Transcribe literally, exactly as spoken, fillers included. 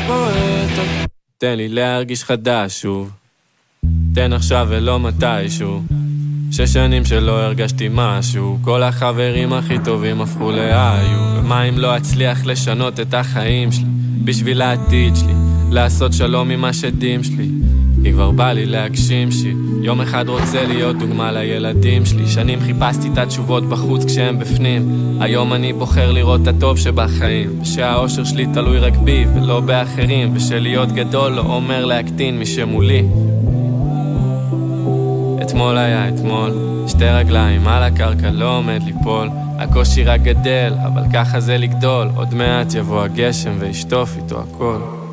בועט. תן לי להרגיש חדש שוב, תן עכשיו ולא מתישהו. שש שנים שלא הרגשתי משהו, כל החברים הכי טובים הפכו להיו. ומה אם לא אצליח לשנות את החיים שלי בשביל העתיד שלי, לעשות שלום עם השדים שלי, כי כבר בא לי להגשים שי. יום אחד רוצה להיות דוגמה לילדים שלי. שנים חיפשתי את התשובות בחוץ כשהם בפנים, היום אני בוחר לראות את הטוב שבחיים, ושהאושר שלי תלוי רק בי ולא באחרים, ושלהיות גדול לא אומר להקטין מי שמולי. אתמול היה אתמול, שתי רגליים על הקרקע לא עומד ליפול, הקושי רק גדל אבל ככה זה לגדול, עוד מעט יבוא הגשם וישטוף איתו הכל.